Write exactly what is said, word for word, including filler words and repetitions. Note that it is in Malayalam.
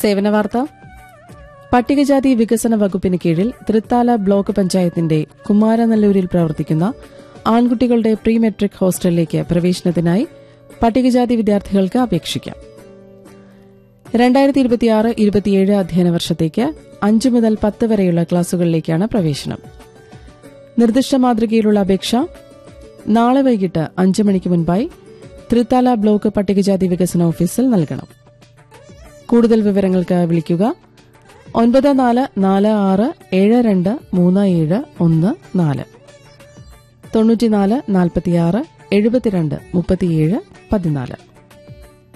സേവന വാർത്ത. പട്ടികജാതി വികസന വകുപ്പിന് കീഴിൽ തൃത്താല ബ്ലോക്ക് പഞ്ചായത്തിന്റെ കുമാരനല്ലൂരിൽ പ്രവർത്തിക്കുന്ന ആൺകുട്ടികളുടെ പ്രീ മെട്രിക് ഹോസ്റ്റലിലേക്ക് പ്രവേശനത്തിനായി പട്ടികജാതി വിദ്യാർത്ഥികൾക്ക് അപേക്ഷിക്കാം. രണ്ടായിരത്തി ഇരുപത്തിയാറ് ഇരുപത്തിയേഴ് അധ്യയന വർഷത്തേക്ക് അഞ്ചു മുതൽ പത്ത് വരെയുള്ള ക്ലാസുകളിലേക്കാണ് പ്രവേശനം. നിർദ്ദിഷ്ട മാതൃകയിലുള്ള അപേക്ഷ നാളെ വൈകിട്ട് അഞ്ച് മണിക്ക് മുൻപായി തൃത്താല ബ്ലോക്ക് പട്ടികജാതി വികസന ഓഫീസിൽ നൽകണം. കൂടുതൽ വിവരങ്ങൾക്ക് വിളിക്കുക ഒൻപത് നാല് നാല് ആറ് ഏഴ് രണ്ട് മൂന്ന് ഏഴ് ഒന്ന് നാല് തൊണ്ണൂറ്റിനാല് നാൽപ്പത്തിയാറ് എഴുപത്തിരണ്ട് മുപ്പത്തിയേഴ് പതിനാല്.